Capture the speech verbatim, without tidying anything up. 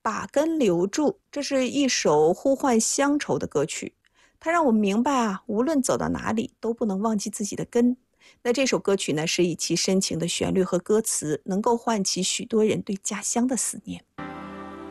把根留住，这是一首呼唤乡愁的歌曲，它让我们明白啊，无论走到哪里，都不能忘记自己的根。那这首歌曲呢，是以其深情的旋律和歌词，能够唤起许多人对家乡的思念。